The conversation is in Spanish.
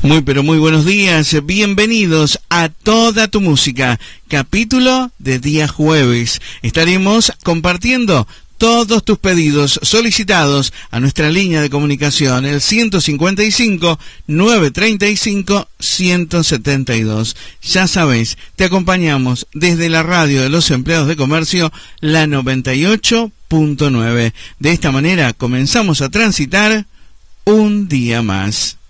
Muy pero muy buenos días, bienvenidos a Toda tu Música, capítulo de día jueves. Estaremos compartiendo todos tus pedidos solicitados a nuestra línea de comunicación, el 155-935-172. Ya sabes, te acompañamos desde la radio de los empleados de comercio, la 98.9. De esta manera comenzamos a transitar un día más.